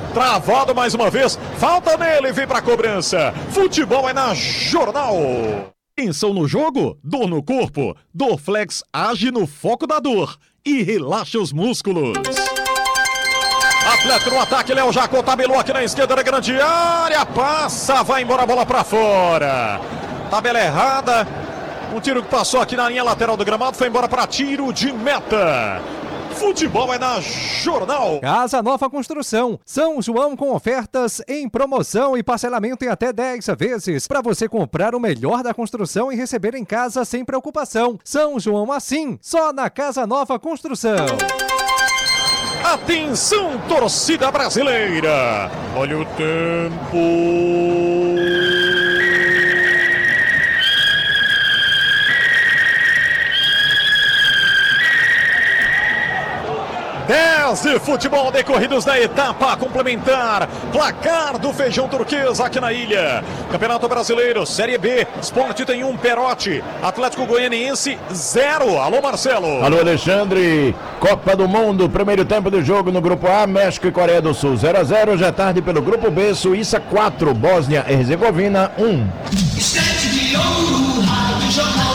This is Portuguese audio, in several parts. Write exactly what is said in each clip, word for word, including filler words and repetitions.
Travado mais uma vez. Falta nele, vem pra cobrança. Futebol é na Jornal. Tensão no jogo? Dor no corpo? Dorflex age no foco da dor e relaxa os músculos. Atlético no ataque, Léo Jacó tabelou aqui na esquerda da grande área. Passa, vai embora a bola pra fora. Tabela errada. Um tiro que passou aqui na linha lateral do gramado, foi embora para tiro de meta. Futebol é na Jornal. Casa Nova Construção, São João com ofertas em promoção e parcelamento em até dez vezes para você comprar o melhor da construção e receber em casa sem preocupação. São João assim, só na Casa Nova Construção. Atenção, torcida brasileira. Olha o tempo. dez de futebol decorridos da etapa complementar. Placar do Feijão Turquesa aqui na ilha. Campeonato Brasileiro, Série B. Sport tem um, Perote. Atlético Goianiense, zero. Alô, Marcelo. Alô, Alexandre. Copa do Mundo, primeiro tempo do jogo no Grupo A, México e Coreia do Sul, zero a zero. Já tarde pelo Grupo B, Suíça quatro, Bósnia e Herzegovina um. Estante de ouro, Rádio Jornal.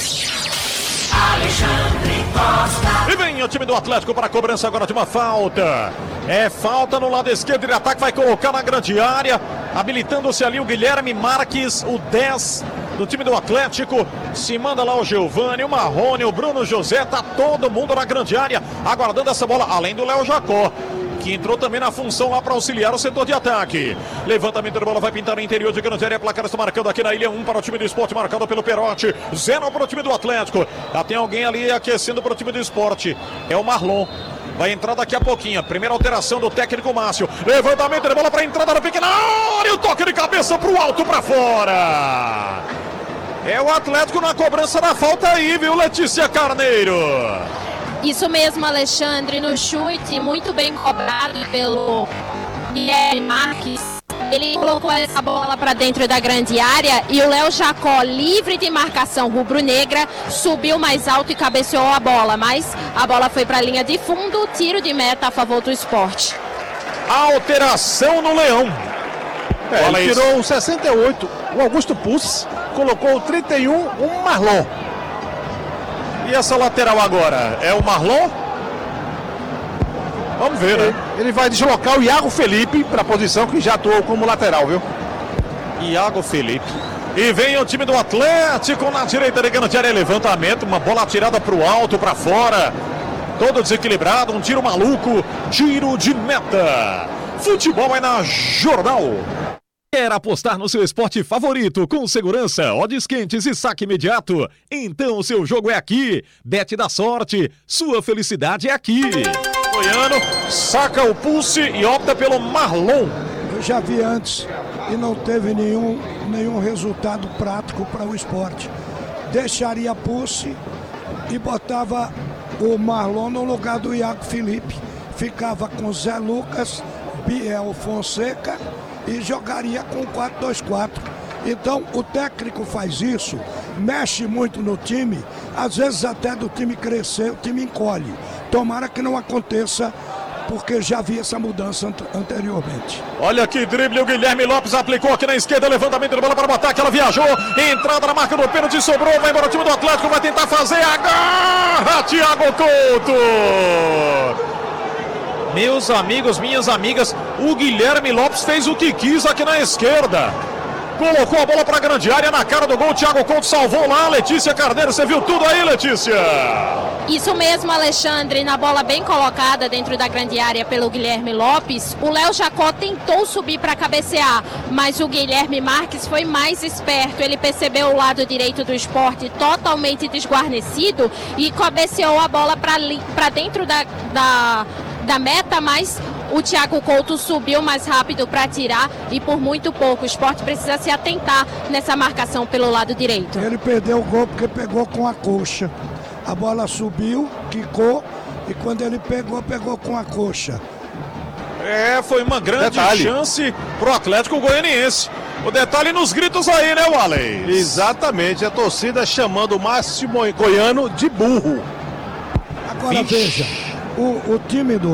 Alexandre Costa. E vem o time do Atlético para a cobrança agora de uma falta. É falta no lado esquerdo, ele ataque, vai colocar na grande área. Habilitando-se ali o Guilherme Marques, o dez do time do Atlético. Se manda lá o Giovani, o Marrone, o Bruno José, tá todo mundo na grande área, aguardando essa bola, além do Léo Jacó, que entrou também na função lá para auxiliar o setor de ataque. Levantamento da bola, vai pintar no interior de grande área. Placar está marcando aqui na ilha, um para o time do Sport, marcado pelo Perote, zero para o time do Atlético. Já tem alguém ali aquecendo para o time do Sport, é o Marlon. Vai entrar daqui a pouquinho. Primeira alteração do técnico Márcio. Levantamento da bola para entrada na pequena área. O toque de cabeça para o alto, para fora. É o Atlético na cobrança da falta aí, viu, Letícia Carneiro? Isso mesmo, Alexandre, no chute muito bem cobrado pelo Guilherme Marques. Ele colocou essa bola para dentro da grande área e o Léo Jacó, livre de marcação rubro-negra, subiu mais alto e cabeceou a bola, mas a bola foi para a linha de fundo, tiro de meta a favor do Sport. Alteração no Leão. É, ele tirou o sessenta e oito, o Augusto Pucci, colocou o trinta e um, o Marlon. E essa lateral agora? É o Marlon? Vamos ver, né? Ele vai deslocar o Iago Felipe para a posição que já atuou como lateral, viu? Iago Felipe. E vem o time do Atlético na direita de grande área, levantamento, uma bola tirada para o alto, para fora. Todo desequilibrado, um tiro maluco, tiro de meta. Futebol é na Jornal. Quer apostar no seu esporte favorito com segurança, odds quentes e saque imediato? Então o seu jogo é aqui. Bet da sorte, sua felicidade é aqui. Goiano saca o Pulse e opta pelo Marlon. Eu já vi antes e não teve nenhum, nenhum resultado prático para o esporte. Deixaria Pulse e botava o Marlon no lugar do Iago Felipe. Ficava com Zé Lucas, Biel Fonseca e jogaria com quatro dois quatro. Então o técnico faz isso, mexe muito no time, às vezes até do time crescer, o time encolhe. Tomara que não aconteça, porque já vi essa mudança anteriormente. Olha que drible, o Guilherme Lopes aplicou aqui na esquerda, levantamento de bola para botar, que ela viajou, entrada na marca do pênalti, sobrou, vai embora o time do Atlético, vai tentar fazer a garra, Thiago Couto. Meus amigos, minhas amigas, o Guilherme Lopes fez o que quis aqui na esquerda. Colocou a bola para a grande área, na cara do gol, o Thiago Couto salvou lá, Letícia Carneiro, você viu tudo aí, Letícia? Isso mesmo, Alexandre, na bola bem colocada dentro da grande área pelo Guilherme Lopes, o Léo Jacó tentou subir para cabecear, mas o Guilherme Marques foi mais esperto, ele percebeu o lado direito do Sport totalmente desguarnecido e cabeceou a bola para dentro da, da, da meta, mas o Thiago Couto subiu mais rápido para tirar e por muito pouco. O Sport precisa se atentar nessa marcação pelo lado direito. Ele perdeu o gol porque pegou com a coxa. A bola subiu, quicou e quando ele pegou, pegou com a coxa. É, foi uma grande detalhe. chance pro Atlético Goianiense. O detalhe nos gritos aí, né, Wallace? Exatamente, a torcida chamando o Máximo Goiano de burro. Agora veja, o, o time do...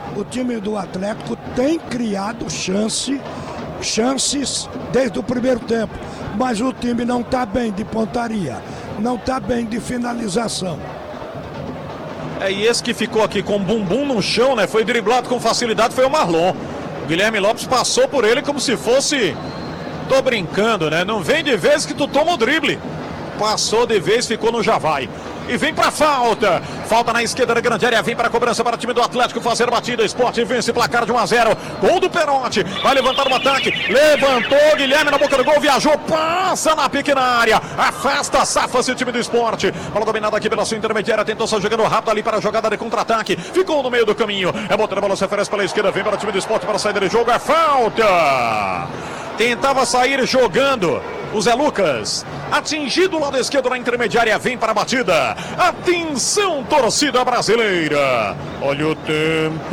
o time do Atlético tem criado chance, chances desde o primeiro tempo, mas o time não está bem de pontaria, não está bem de finalização. É, e esse que ficou aqui com o bumbum no chão, né? Foi driblado com facilidade, foi o Marlon. O Guilherme Lopes passou por ele como se fosse... Tô brincando, né? Não vem de vez que tu toma o drible. Passou de vez, ficou no já vai. E vem pra falta. Falta na esquerda da grande área. Vem para a cobrança para o time do Atlético fazer batida. Sport vence placar de um a zero. Gol do Perotti. Vai levantar o ataque. Levantou. Guilherme na boca do gol. Viajou. Passa na pequena área. Afasta. Safa-se o time do Sport. Bola dominada aqui pela sua intermediária. Tentou só jogando rápido ali para a jogada de contra-ataque. Ficou no meio do caminho. É botando a bola. Se oferece pela esquerda. Vem para o time do Sport para a saída de jogo. É falta. Tentava sair jogando o Zé Lucas. Atingido o lado esquerdo na intermediária. Vem para a batida. Atenção, torcida brasileira. Olha o tempo.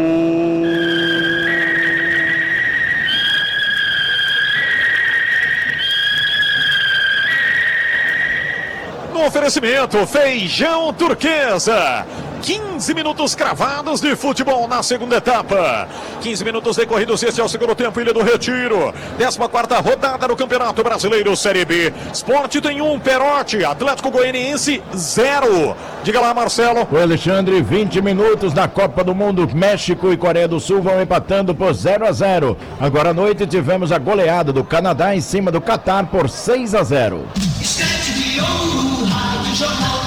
No oferecimento, feijão turquesa. quinze minutos cravados de futebol na segunda etapa. quinze minutos decorridos, este é o segundo tempo, Ilha do Retiro. décima quarta rodada do Campeonato Brasileiro Série B. Sport tem um, Perotti. Atlético Goianiense, zero. Diga lá, Marcelo. O Alexandre, vinte minutos na Copa do Mundo. México e Coreia do Sul vão empatando por zero a zero. Agora à noite tivemos a goleada do Canadá em cima do Catar por seis a zero. Instante de ouro, Rádio Jornal.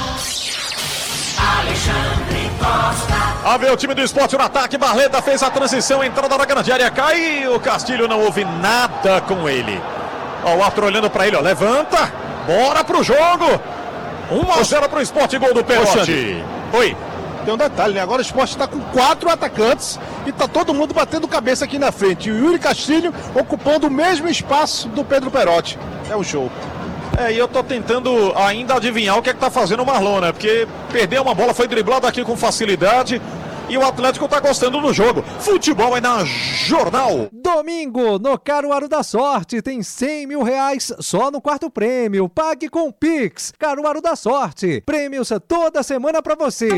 Alexandre Costa. A ver o time do Sport no ataque. Barleta fez a transição, entrada na grande área. Caiu. Castilho não houve nada com ele. Ó, o árbitro olhando pra ele, ó. Levanta. Bora pro jogo. um a zero pro Sport, gol do Perotti. Oi. Tem um detalhe, né? Agora o Sport está com quatro atacantes e tá todo mundo batendo cabeça aqui na frente. E o Yuri Castilho ocupando o mesmo espaço do Pedro Perotti. É um show. É, e eu tô tentando ainda adivinhar o que é que tá fazendo o Marlon, né? Porque perdeu uma bola, foi driblado aqui com facilidade. E o Atlético tá gostando do jogo. Futebol é na Jornal. Domingo, no Caruaru da Sorte, tem cem mil reais só no quarto prêmio. Pague com Pix. Caruaru da Sorte. Prêmios toda semana pra você.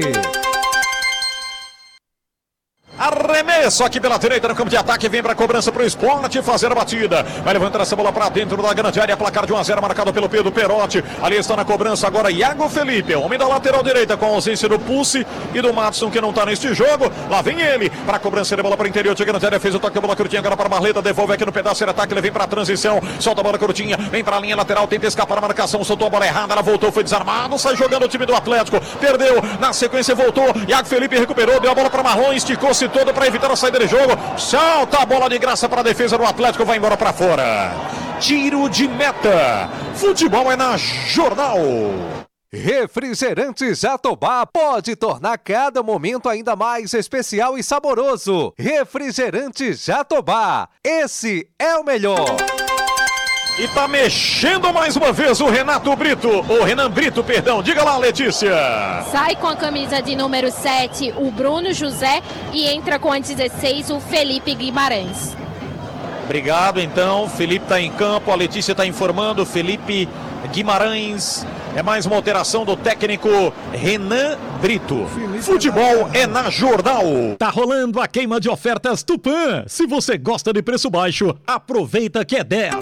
Arremesso aqui pela direita no campo de ataque. Vem para a cobrança para o Sport fazer a batida. Vai levantar essa bola para dentro da grande área. Placar de um a zero marcado pelo Pedro Perotti. Ali está na cobrança agora Iago Felipe, homem da lateral direita, com a ausência do Pulse e do Matson, que não está neste jogo. Lá vem ele para a cobrança de bola para o interior de grande área. Fez o toque da bola curtinha agora para Marleta. Devolve aqui no pedaço de ataque. Ele vem para a transição. Solta a bola curtinha. Vem para a linha lateral. Tenta escapar a marcação. Soltou a bola errada. Ela voltou. Foi desarmado. Sai jogando o time do Atlético. Perdeu. Na sequência voltou. Iago Felipe recuperou. Deu a bola para Marlon. Esticou-se todo para evitar a saída de jogo. Salta a bola de graça para a defesa do Atlético. Vai embora para fora. Tiro de meta. Futebol é na Jornal. Refrigerante Jatobá pode tornar cada momento ainda mais especial e saboroso. Refrigerante Jatobá. Esse é o melhor. E tá mexendo mais uma vez o Renato Brito, o Renan Brito, perdão. Diga lá, Letícia. Sai com a camisa de número sete o Bruno José e entra com a dezesseis o Felipe Guimarães. Obrigado, então. Felipe tá em campo, a Letícia tá informando. Felipe Guimarães. É mais uma alteração do técnico Renan Brito. Futebol é na Jornal. Tá rolando a queima de ofertas Tupã. Se você gosta de preço baixo, aproveita que é dez.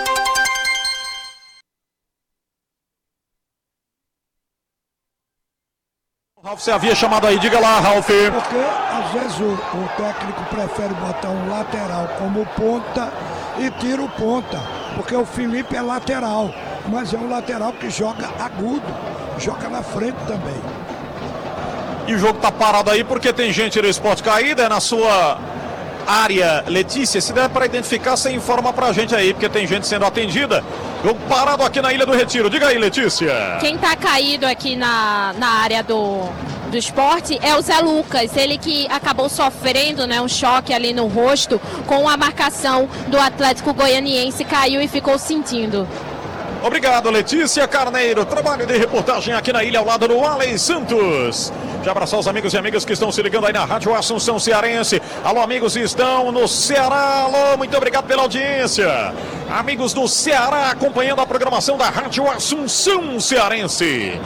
Ralf, você havia chamado aí, diga lá, Ralf. Porque às vezes o, o técnico prefere botar um lateral como ponta e tira o ponta, porque o Felipe é lateral, mas é um lateral que joga agudo, joga na frente também. E o jogo tá parado aí porque tem gente do Sport caída, é na sua área, Letícia. Se der para identificar, você informa pra gente aí, porque tem gente sendo atendida. Jogo parado aqui na Ilha do Retiro. Diga aí, Letícia. Quem tá caído aqui na, na área do, do esporte é o Zé Lucas. Ele que acabou sofrendo, né, um choque ali no rosto com a marcação do Atlético Goianiense. Caiu e ficou sentindo. Obrigado, Letícia Carneiro. Trabalho de reportagem aqui na ilha ao lado do Alex Santos. Já abraçar os amigos e amigas que estão se ligando aí na Rádio Assunção Cearense. Alô, amigos que estão no Ceará. Alô, muito obrigado pela audiência. Amigos do Ceará acompanhando a programação da Rádio Assunção Cearense.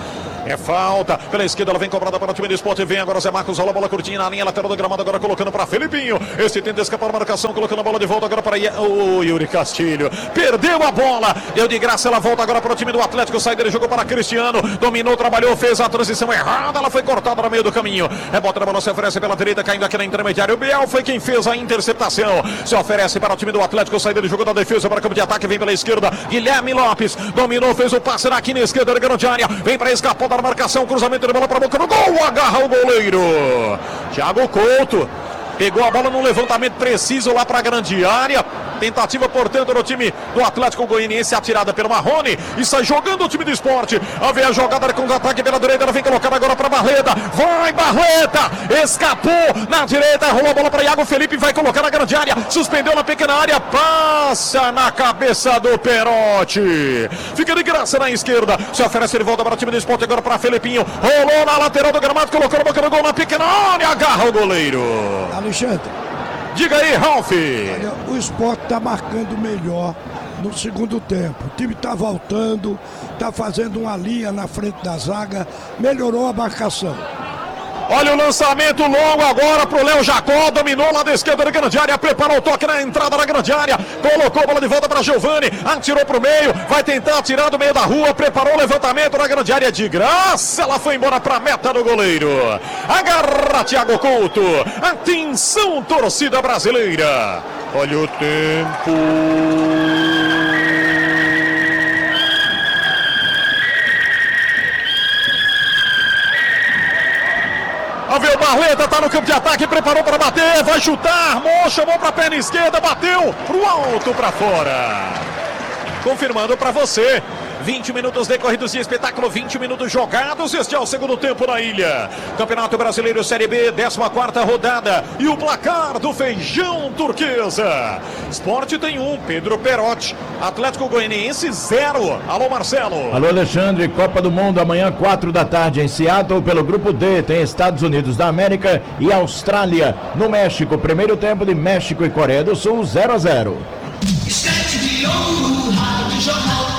É falta. Pela esquerda ela vem cobrada para o time do Sport. Vem agora Zé Marcos, rola a bola curtinha na linha lateral do gramado, agora colocando para Felipinho. Esse tenta escapar da marcação, colocando a bola de volta agora para o Yuri Castilho. Perdeu a bola. Deu de graça, ela volta agora para o time do Atlético. Sai dele, jogou para Cristiano. Dominou, trabalhou, fez a transição errada. Ela foi cortada no meio do caminho. Rebota a bola, se oferece pela direita, caindo aqui na intermediária. O Biel foi quem fez a interceptação. Se oferece para o time do Atlético. Sai dele, jogou da defesa para o campo de ataque. Vem pela esquerda. Guilherme Lopes dominou, fez o passe aqui na esquerda da grande área. Vem para escapar da marcação. Cruzamento de bola para a boca do gol. Agarra o goleiro. Thiago Couto pegou a bola num levantamento preciso lá para a grande área. Tentativa, portanto, do time do Atlético Goianiense, atirada pelo Marrone. E sai jogando o time do Sport. A ver a jogada com o ataque pela direita. Ela vem colocada agora para Barleta. Vai, Barleta! Escapou na direita. Rolou a bola para Iago Felipe. Vai colocar na grande área. Suspendeu na pequena área. Passa na cabeça do Perotti. Fica de graça na esquerda. Se oferece de volta para o time do Sport. Agora para Felipinho. Rolou na lateral do gramado. Colocou na boca do gol na pequena área. Agarra o goleiro. Alexandre. Diga aí, Ralf. Olha, o Sport está marcando melhor no segundo tempo. O time está voltando, está fazendo uma linha na frente da zaga, melhorou a marcação. Olha o lançamento longo agora pro Léo Jacó, dominou lá da esquerda da grande área, preparou o toque na entrada da grande área, colocou a bola de volta para Giovani, atirou pro meio, vai tentar atirar do meio da rua, preparou o levantamento na grande área de graça, ela foi embora pra meta do goleiro. Agarra Thiago Couto, atenção torcida brasileira, olha o tempo. A ver o Barleta, tá no campo de ataque, preparou para bater, vai chutar, armou, chamou para a perna esquerda, bateu pro alto, para fora. Confirmando para você, vinte minutos decorridos de espetáculo, vinte minutos jogados, este é o segundo tempo na ilha. Campeonato Brasileiro Série B, décima quarta rodada, e o placar do Feijão Turquesa. Sport tem um, Pedro Perotti, Atlético Goianiense zero. Alô Marcelo. Alô Alexandre, Copa do Mundo amanhã quatro da tarde em Seattle pelo grupo D, tem Estados Unidos da América e Austrália. No México, primeiro tempo de México e Coreia do Sul, zero a zero. Esquete de ouro, Rádio Jornal.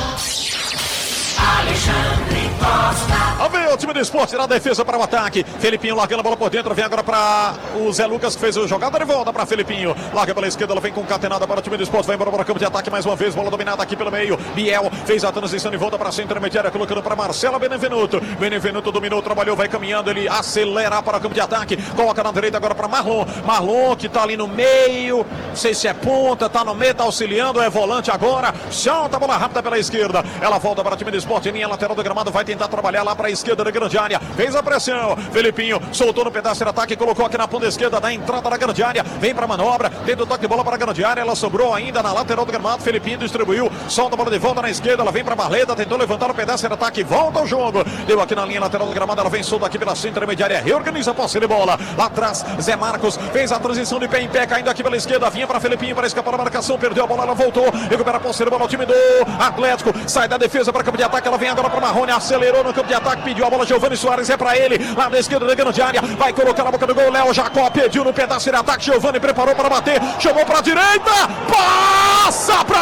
Alexandre Costa. A ver o time do Sport na defesa para o ataque. Felipinho largando a bola por dentro. Vem agora para o Zé Lucas que fez a jogada de volta para Felipinho. Larga pela esquerda, ela vem com catenada para o time do Sport. Vai embora para o campo de ataque mais uma vez. Bola dominada aqui pelo meio. Biel fez a transição de volta para a centro intermediária, colocando para Marcelo Benevenuto. Benevenuto dominou, trabalhou, vai caminhando. Ele acelera para o campo de ataque. Coloca na direita agora para Marlon. Marlon que está ali no meio. Não sei se é ponta, está no meio, está auxiliando. É volante agora. Solta a bola rápida pela esquerda. Ela volta para o time do Sport. Linha lateral do gramado. Vai tentar trabalhar lá para a esquerda da grande área. Fez a pressão. Felipinho soltou no pedaço de ataque. Colocou aqui na ponta esquerda da entrada da grande área. Vem para a manobra. Tenta o toque de bola para a grande área. Ela sobrou ainda na lateral do gramado. Felipinho distribuiu. Solta a bola de volta na esquerda. Ela vem para a Barleta. Tentou levantar o pedaço de ataque. Volta ao jogo. Deu aqui na linha lateral do gramado. Ela vem solta aqui pela centro intermediária. Reorganiza a posse de bola. Lá atrás, Zé Marcos fez a transição de pé em pé. Caindo aqui pela esquerda. Vinha para Felipinho para escapar da marcação. Perdeu a bola. Ela voltou. Recupera a posse de bola. O time do Atlético. Sai da defesa para o campo de ataque. Ela vem agora para o Marrone. Acelerou no campo de ataque. Pediu a bola. Giovani Soares é para ele. Lá da esquerda da grande área. Vai colocar na boca do gol. Léo Jacó pediu no pedaço de ataque. Giovani preparou para bater. Chamou para a direita. Passa para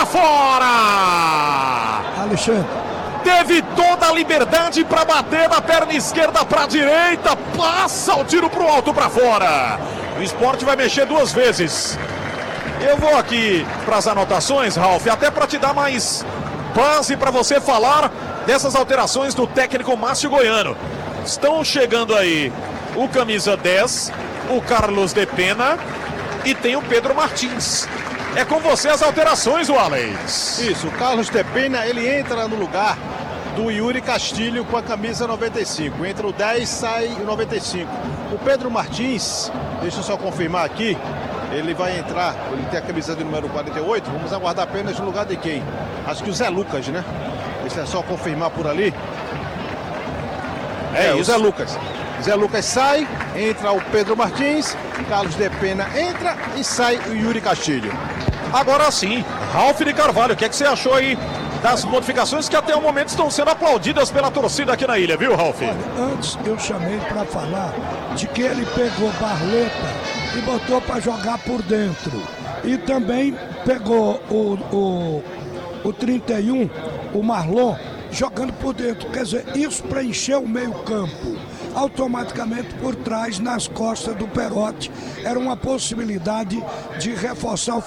fora. Alexandre. Teve toda a liberdade para bater da perna esquerda para a direita. Passa o tiro para o alto, para fora. O Sport vai mexer duas vezes. Eu vou aqui para as anotações, Ralf, até para te dar mais base para você falar dessas alterações do técnico Márcio Goiano. Estão chegando aí o camisa dez, o Carlos de Pena e tem o Pedro Martins. É com você as alterações, Alex. Isso, o Carlos de Pena, ele entra no lugar do Yuri Castilho com a camisa noventa e cinco. Entra o dez, sai o noventa e cinco. O Pedro Martins, deixa eu só confirmar aqui, ele vai entrar, ele tem a camisa de número quarenta e oito, vamos aguardar apenas no lugar de quem? Acho que o Zé Lucas, né? Deixa eu só confirmar por ali. É, é o Zé Lucas. Zé Lucas sai, entra o Pedro Martins, Carlos de Pena entra e sai o Yuri Castilho. Agora sim, Ralf de Carvalho, o que, é que você achou aí das modificações que até o momento estão sendo aplaudidas pela torcida aqui na ilha, viu, Ralf? Olha, antes eu chamei para falar de que ele pegou Barleta e botou para jogar por dentro. E também pegou o, o, o trinta e um, o Marlon, jogando por dentro. Quer dizer, isso preencheu o meio campo. Automaticamente por trás, nas costas do Perotti, era uma possibilidade de reforçar o